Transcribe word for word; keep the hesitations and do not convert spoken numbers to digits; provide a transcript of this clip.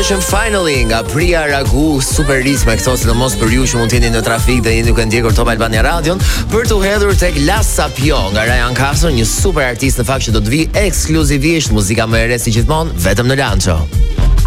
Ocean Finally nga Priya Ragu, super ritme këto, sidomos për ju që mund të jeni në trafik dhe jeni duke ndjekur Top Albania Radion, për të hedhur tek La Sapio nga Ryan Castro, një super artist në fakt që do të vi ekskluzivisht muzika më e re si gjithmonë vetëm në Lancho.